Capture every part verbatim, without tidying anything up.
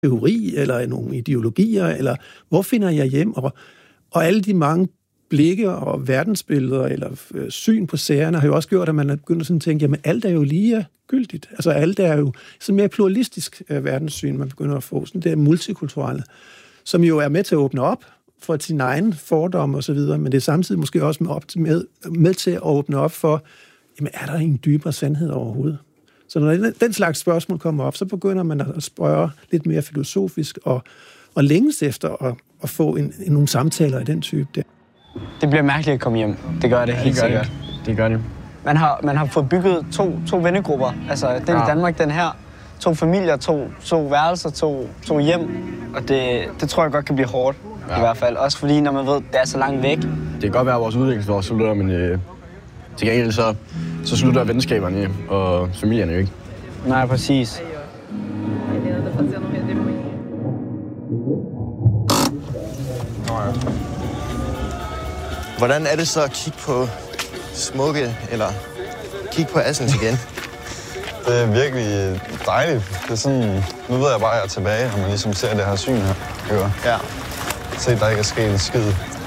teori, eller nogle ideologier, eller hvor finder jeg hjem? Og, og alle de mange blikke og verdensbilleder, eller øh, syn på sagerne, har jo også gjort, at man er begyndt sådan at tænke, jamen alt er jo lige gyldigt. Altså alt er jo sådan mere pluralistisk øh, verdenssyn, man begynder at få. Sådan det multikulturelle, som jo er med til at åbne op for sin egen fordom og så videre, men det er samtidig måske også med, op til, med, med til at åbne op for, jamen er der en dybere sandhed overhovedet? Så når den slags spørgsmål kommer op, så begynder man at spørge lidt mere filosofisk og, og længes efter at, at få en, en, nogle samtaler af den type der. Det bliver mærkeligt at komme hjem. Det gør det helt sikkert. Det. det gør det. Man har, man har fået bygget to, to vennegrupper. Altså den ja. i Danmark, den her. To familier, to, to værelser, to, to hjem. Og det, det tror jeg godt kan blive hårdt. Ja. I hvert fald. Også fordi, når man ved, det er så langt væk. Det kan godt være, at vores udviklingsår slutter, men øh, til gengæld så, så slutter venskaberne og familierne jo ikke. Nej, præcis. Hvordan er det så at kigge på smukke, eller kigge på Assens igen? Det er virkelig dejligt. Det er sådan, nu ved jeg bare, at jeg er tilbage, når man ligesom ser det her syn her. Ja. Se, der ikke er sket en skid.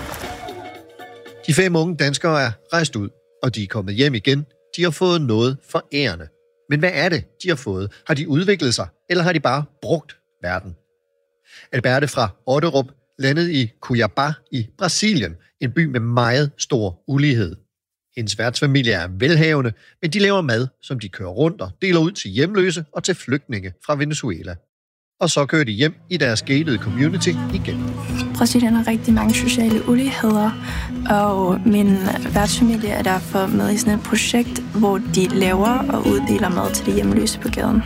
De fem unge danskere er rejst ud, og de er kommet hjem igen. De har fået noget forærende. Men hvad er det, de har fået? Har de udviklet sig, eller har de bare brugt verden? Alberte fra Otterup landede i Cuiabá i Brasilien, en by med meget stor ulighed. Hendes værtsfamilie er velhavende, men de laver mad, som de kører rundt og deler ud til hjemløse og til flygtninge fra Venezuela. Og så kører de hjem i deres gated community igen. Brasilien har rigtig mange sociale uligheder, og min værtsfamilie er derfor med i sådan et projekt, hvor de laver og uddeler mad til de hjemløse på gaden.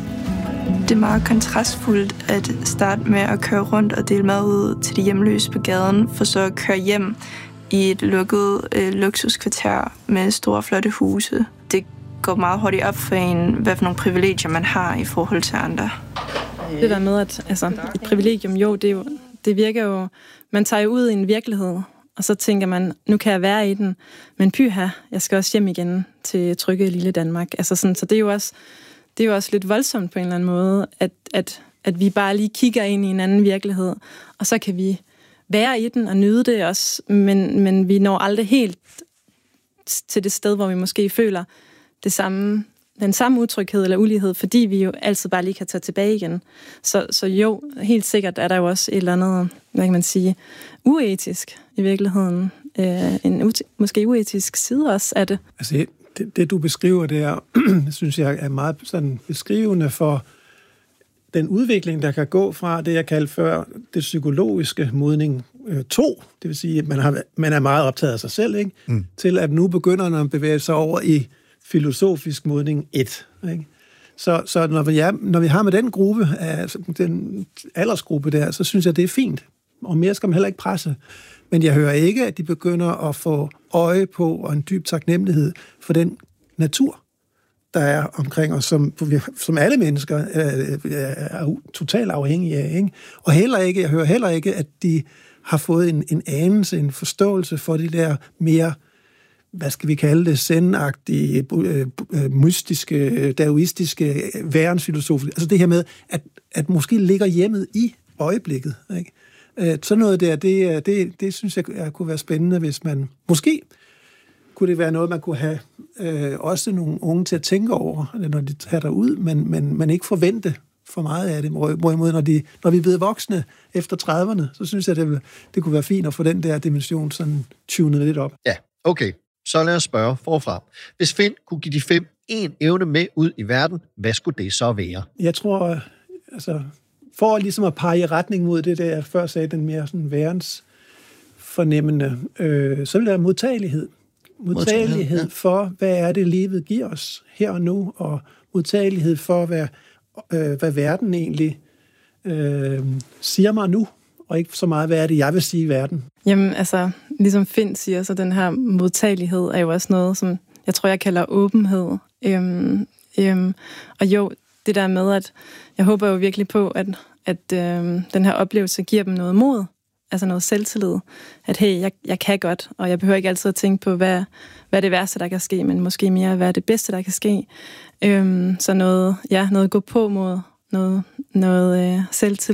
Det er meget kontrastfuldt at starte med at køre rundt og dele mad ud til de hjemløse på gaden, for så at køre hjem i et lukket øh, luksuskvarter med store, flotte huse. Det går meget hurtigt op for en, hvad for nogle privilegier man har i forhold til andre. Det der med, at altså, et privilegium, jo, det, jo, det virker jo... Man tager jo ud i en virkelighed, og så tænker man, nu kan jeg være i den, men pyha, jeg skal også hjem igen til trygge lille Danmark. Altså sådan, så det er jo også... Det er jo også lidt voldsomt på en eller anden måde, at, at, at vi bare lige kigger ind i en anden virkelighed, og så kan vi være i den og nyde det også, men, men vi når aldrig helt til det sted, hvor vi måske føler det samme, den samme utryghed eller ulighed, fordi vi jo altid bare lige kan tage tilbage igen. Så, så jo, helt sikkert er der jo også et eller andet, hvad kan man sige, uetisk i virkeligheden. Øh, en ut- måske uetisk side også af det. Altså, Det, det, du beskriver der, synes jeg er meget sådan beskrivende for den udvikling, der kan gå fra det, jeg kaldte før det psykologiske modning to, det vil sige, at man, har, man er meget optaget af sig selv, ikke? Mm. Til at nu begynder man at bevæge sig over i filosofisk modning et. Ikke? Så, så når, vi er, når vi har med den gruppe, altså den aldersgruppe der, så synes jeg, det er fint. Og mere skal man heller ikke presse. Men jeg hører ikke, at de begynder at få øje på og en dyb taknemmelighed for den natur, der er omkring os, som, som alle mennesker er, er totalt afhængige af. Ikke? Og heller ikke, jeg hører heller ikke, at de har fået en, en anelse, en forståelse for de der mere, hvad skal vi kalde det, zen-agtige, mystiske, daoistiske værensfilosofi. Altså det her med, at, at måske ligger hjemmet i øjeblikket, ikke? Sådan noget der, det, det, det synes jeg kunne være spændende, hvis man... Måske kunne det være noget, man kunne have øh, også nogle unge til at tænke over, når de tager derud, men, men, men ikke forvente for meget af det. Hvorimod, når, de, når vi er blevet voksne efter trediverne, så synes jeg, det, det kunne være fint at få den der dimension sådan tunet lidt op. Ja, okay. Så lad os spørge forfra. Hvis Finn kunne give de fem en evne med ud i verden, hvad skulle det så være? Jeg tror, altså... For ligesom at pege i retning mod det, der jeg før sagde, den mere sådan værens fornemmende, øh, så vil der modtagelighed. Modtagelighed ja. For, hvad er det, livet giver os her og nu, og modtagelighed for, hvad, øh, hvad verden egentlig øh, siger mig nu, og ikke så meget, hvad er det, jeg vil sige i verden. Jamen, altså, ligesom Finn siger, så den her modtagelighed er jo også noget, som jeg tror, jeg kalder åbenhed. Øhm, øhm, og jo, det der med, at jeg håber jo virkelig på, at, at øh, den her oplevelse giver dem noget mod, altså noget selvtillid. At hey, jeg, jeg kan godt, og jeg behøver ikke altid at tænke på, hvad, hvad er det værste, der kan ske, men måske mere, hvad er det bedste, der kan ske. Øh, så noget, ja, noget at gå på mod, noget, noget øh, selvtillid.